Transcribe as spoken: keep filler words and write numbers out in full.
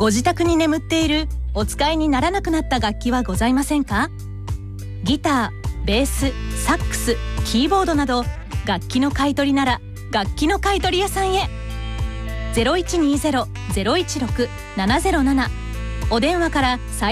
ご自宅に眠っているお使いにならなくなった楽器はございませんか？ギター、ベース、サックス、キーボードなど楽器の買い取りなら楽器の買い取り屋さんへ。 ゼロいちにゼロ ゼロいちろく ななゼロなな お電話から